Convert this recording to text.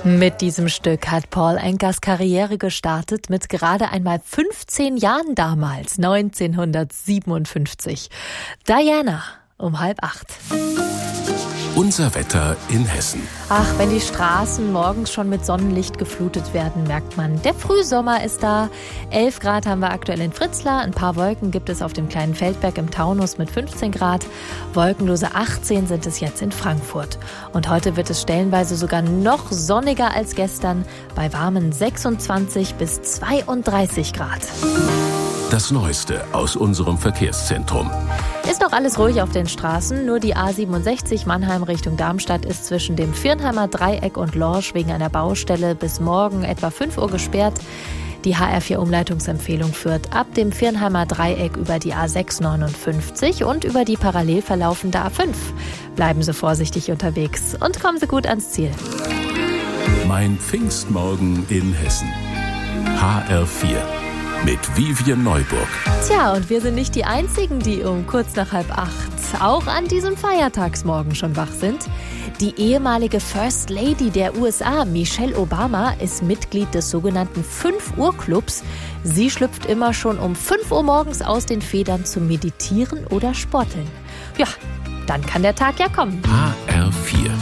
Mit diesem Stück hat Paul Ankas Karriere gestartet mit gerade einmal 15 Jahren damals, 1957. Diana um 7:30. Unser Wetter in Hessen. Ach, wenn die Straßen morgens schon mit Sonnenlicht geflutet werden, merkt man, der Frühsommer ist da. 11 Grad haben wir aktuell in Fritzlar. Ein paar Wolken gibt es auf dem kleinen Feldberg im Taunus mit 15 Grad. Wolkenlose 18 sind es jetzt in Frankfurt. Und heute wird es stellenweise sogar noch sonniger als gestern, bei warmen 26 bis 32 Grad. Das Neueste aus unserem Verkehrszentrum. Ist noch alles ruhig auf den Straßen, nur die A67 Mannheim Richtung Darmstadt ist zwischen dem Viernheimer Dreieck und Lorsch wegen einer Baustelle bis morgen etwa 5 Uhr gesperrt. Die HR4-Umleitungsempfehlung führt ab dem Viernheimer Dreieck über die A659 und über die parallel verlaufende A5. Bleiben Sie vorsichtig unterwegs und kommen Sie gut ans Ziel. Mein Pfingstmorgen in Hessen. HR4. Mit Vivian Neuburg. Tja, und wir sind nicht die Einzigen, die um kurz nach 7:30 auch an diesem Feiertagsmorgen schon wach sind. Die ehemalige First Lady der USA, Michelle Obama, ist Mitglied des sogenannten 5-Uhr-Clubs. Sie schlüpft immer schon um 5 Uhr morgens aus den Federn zum Meditieren oder Sporteln. Ja, dann kann der Tag ja kommen. HR4.